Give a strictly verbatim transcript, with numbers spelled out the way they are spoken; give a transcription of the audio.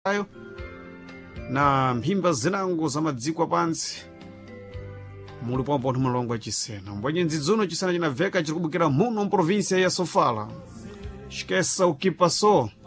ayo na mphimba zinango za madziko apansi muli pompo anthu mulongo achisena mbwenye ndzidzuno chisena cinaveka cirikubukira muno mprovinsia ya Sofala. Esqueça o que passou.